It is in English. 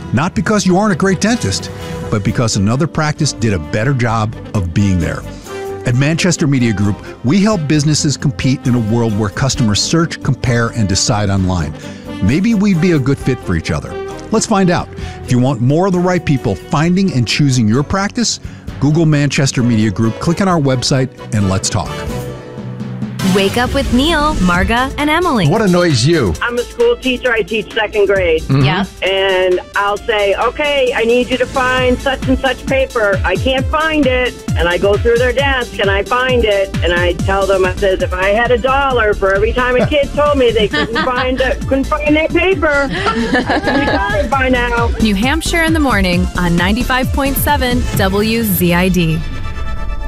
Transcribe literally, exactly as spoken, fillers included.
Not because you aren't a great dentist, but because another practice did a better job of being there. At Manchester Media Group, we help businesses compete in a world where customers search, compare, and decide online. Maybe we'd be a good fit for each other. Let's find out. If you want more of the right people finding and choosing your practice, Google Manchester Media Group, click on our website, and let's talk. Wake up with Neil, Marga, and Emily. What annoys you? I'm a school teacher. I teach second grade. Mm-hmm. Yeah. And I'll say, okay, I need you to find such and such paper. I can't find it. And I go through their desk and I find it. And I tell them, I says, if I had a dollar for every time a kid told me they couldn't find it, couldn't find their paper, I'd be tired by now. New Hampshire in the morning on ninety-five point seven W Z I D.